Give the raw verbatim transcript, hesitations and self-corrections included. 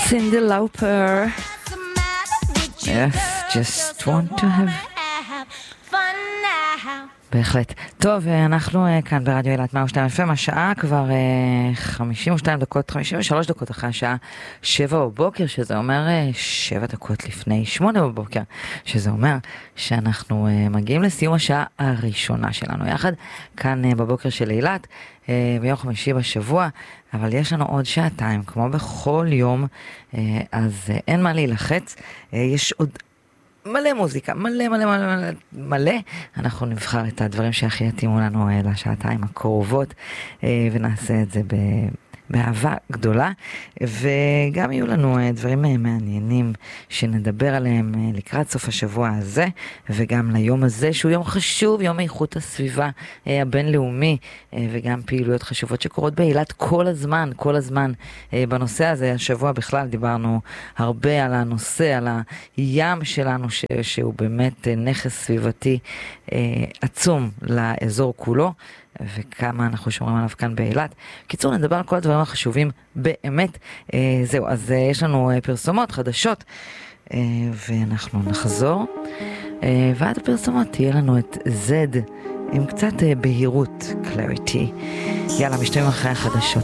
Cyndi Lauper. Yes, just want to have בהחלט. טוב, אנחנו כאן ברדיו אילת מאה ושתיים אף אם, השעה כבר חמישים ושתיים דקות, חמישים ושלוש דקות אחרי השעה שבע בבוקר, שזה אומר שבע דקות לפני שמונה בבוקר, שזה אומר שאנחנו מגיעים לסיום השעה הראשונה שלנו, יחד כאן בבוקר של אילת, ביום חמישי בשבוע, אבל יש לנו עוד שעתיים, כמו בכל יום, אז אין מה להילחץ, יש עוד מלא מוזיקה, מלא מלא מלא מלא מלא. אנחנו נבחר את הדברים שהכי יתאימו לנו לשעתיים הקרובות, ונעשה את זה ב... באהבה גדולה, וגם יהיו לנו דברים מעניינים שנדבר עליהם לקראת סוף השבוע הזה, וגם ליום הזה שהוא יום חשוב, יום איכות הסביבה הבינלאומי, וגם פעילויות חשובות שקורות באילת כל הזמן, כל הזמן בנושא הזה. השבוע בכלל דיברנו הרבה על הנושא, על הים שלנו ש... שהוא באמת נכס סביבתי עצום לאזור כולו, וכמה אנחנו שומרים עליו כאן באילת. קיצור, נדבר על כל הדברים החשובים באמת. אה, זהו, אז אה, יש לנו אה, פרסומות חדשות, אה, ואנחנו נחזור. אה, ועד הפרסומות תהיה לנו את Z עם קצת אה, בהירות, clarity. יאללה, משתמעים אחרי החדשות.